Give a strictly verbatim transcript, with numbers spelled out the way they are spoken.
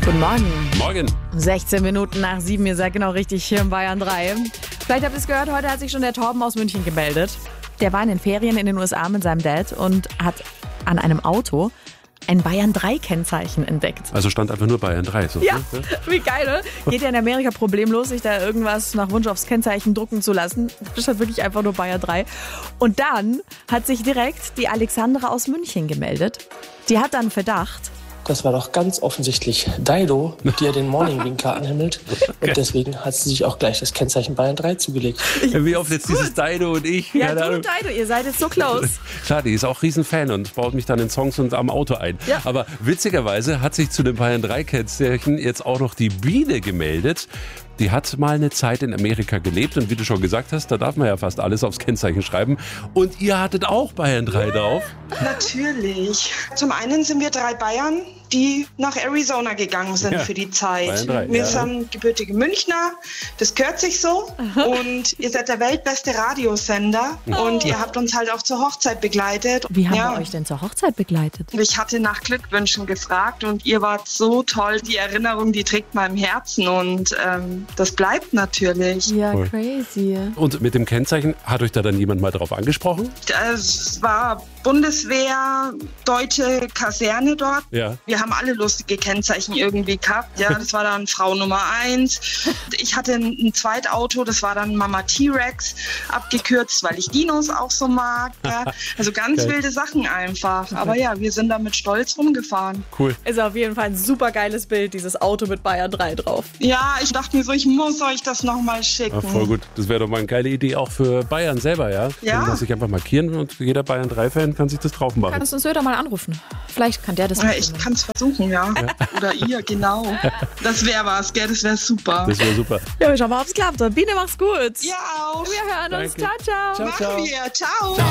Guten Morgen. Morgen. sechzehn Minuten nach sieben, ihr seid genau richtig hier in Bayern drei. Vielleicht habt ihr es gehört, heute hat sich schon der Torben aus München gemeldet. Der war in den Ferien in den U S A mit seinem Dad und hat an einem Auto ein Bayern drei Kennzeichen entdeckt. Also stand einfach nur Bayern drei. So, Ja, ne? wie geil, ne? Geht ja in Amerika problemlos, sich da irgendwas nach Wunsch aufs Kennzeichen drucken zu lassen. Das ist wirklich einfach nur Bayern drei. Und dann hat sich direkt die Alexandra aus München gemeldet. Die hat dann Verdacht. Das war doch ganz offensichtlich Dido, die ja den Morning-Winker anhimmelt. Und deswegen hat sie sich auch gleich das Kennzeichen Bayern drei zugelegt. Wie oft jetzt dieses Dido und ich? Ja, Keine du Ahnung. und Dido, ihr seid jetzt so close. Klar, die ist auch Riesenfan und baut mich dann in Songs und am Auto ein. Ja. Aber witzigerweise hat sich zu dem Bayern drei Kennzeichen jetzt auch noch die Biene gemeldet. Die hat mal eine Zeit in Amerika gelebt und wie du schon gesagt hast, da darf man ja fast alles aufs Kennzeichen schreiben. Und ihr hattet auch Bayern drei drauf. Natürlich. Zum einen sind wir drei Bayern, die nach Arizona gegangen sind Ja, für die Zeit. Bayern drei, wir ja. sind gebürtige Münchner, das gehört sich so. Und ihr seid der weltbeste Radiosender und ihr habt uns halt auch zur Hochzeit begleitet. Wie haben ja. wir euch denn zur Hochzeit begleitet? Ich hatte nach Glückwünschen gefragt und ihr wart so toll. Die Erinnerung, die trägt man im Herzen und ähm, das bleibt natürlich. Ja, Cool. crazy. Und mit dem Kennzeichen, hat euch da dann jemand mal drauf angesprochen? Es war Bundeswehr, deutsche Kaserne dort. Ja. Wir haben alle lustige Kennzeichen irgendwie gehabt. Ja, das war dann Frau Nummer eins. Ich hatte ein, ein Zweitauto, das war dann Mama T-Rex, abgekürzt, weil ich Dinos auch so mag. Ja. Also ganz Geil. wilde Sachen einfach. Aber ja, wir sind da mit Stolz rumgefahren. Cool. Ist auf jeden Fall ein super geiles Bild, dieses Auto mit Bayern drei drauf. Ja, ich dachte mir so, ich muss euch das nochmal schicken. Ja, voll gut. Das wäre doch mal eine geile Idee auch für Bayern selber, ja? Ja. Kann man sich einfach markieren und jeder Bayern drei Fan kann sich das drauf machen. Kannst du uns Söder mal anrufen? Vielleicht kann der das Ja, machen. ich kann es versuchen, ja. Oder ihr, genau. Das wäre was, gell? Das wäre super. Das wäre super. Ja, wir schauen mal, ob es klappt. Biene, mach's gut. Ja, auch. Wir hören uns. Danke. Ciao, ciao. Ciao, ciao. Machen wir. Ciao.